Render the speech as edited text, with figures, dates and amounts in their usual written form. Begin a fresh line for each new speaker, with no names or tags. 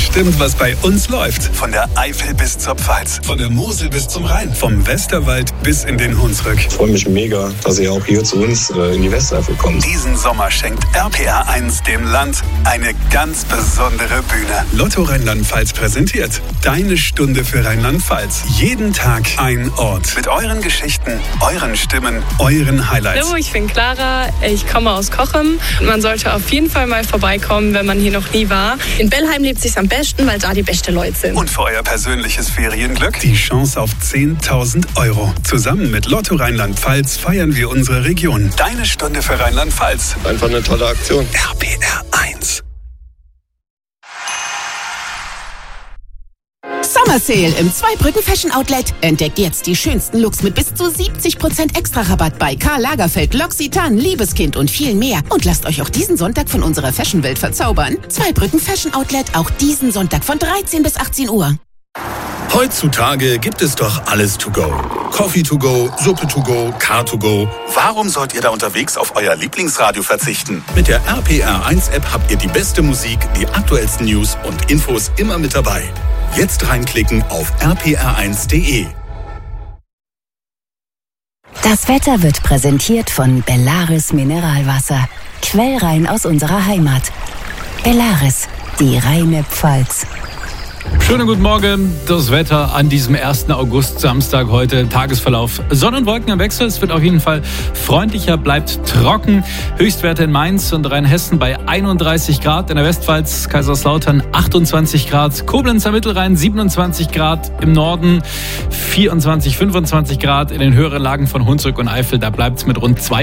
bestimmt, was bei uns läuft. Von der Eifel bis zur Pfalz, von der Mosel bis zum Rhein, vom Westerwald bis in den Hunsrück.
Ich freue mich mega, dass ihr auch hier zu uns in die Westeifel kommt.
Diesen Sommer schenkt RPR1 dem Land eine ganz besondere Bühne. Lotto Rheinland-Pfalz präsentiert Deine Stunde für Rheinland-Pfalz. Jeden Tag ein Ort. Mit euren Geschichten, euren Stimmen, euren Highlights.
Hallo, ich bin Clara, ich komme aus Cochem. Man sollte auf jeden Fall mal vorbeikommen, wenn man hier noch nie war.
In Bellheim lebt es sich am besten, weil da die besten Leute sind.
Und für euer persönliches Ferienglück die Chance auf 10.000 €. Zusammen mit Lotto Rheinland-Pfalz feiern wir unsere Region. Deine Stunde für Rheinland-Pfalz.
Einfach eine tolle Aktion.
RPR1.
Summer Sale im Zweibrücken Fashion Outlet. Entdeckt jetzt die schönsten Looks mit bis zu 70% Extra-Rabatt bei Karl Lagerfeld, L'Occitane, Liebeskind und viel mehr. Und lasst euch auch diesen Sonntag von unserer Fashion-Welt verzaubern. Zweibrücken Fashion Outlet, auch diesen Sonntag von 13 bis 18 Uhr.
Heutzutage gibt es doch alles to go. Coffee to go, Suppe to go, Car to go.
Warum sollt ihr da unterwegs auf euer Lieblingsradio verzichten?
Mit der RPR1-App habt ihr die beste Musik, die aktuellsten News und Infos immer mit dabei. Jetzt reinklicken auf rpr1.de.
Das Wetter wird präsentiert von Bellaris Mineralwasser. Quellrein aus unserer Heimat. Bellaris, die reine Pfalz.
Schönen guten Morgen, das Wetter an diesem 1. August, Samstag heute, Tagesverlauf. Sonne und Wolken im Wechsel, es wird auf jeden Fall freundlicher, bleibt trocken. Höchstwerte in Mainz und Rheinhessen bei 31 Grad, in der Westpfalz, Kaiserslautern 28 Grad, Koblenzer Mittelrhein 27 Grad, im Norden 24, 25 Grad, in den höheren Lagen von Hunsrück und Eifel, da bleibt es mit rund 2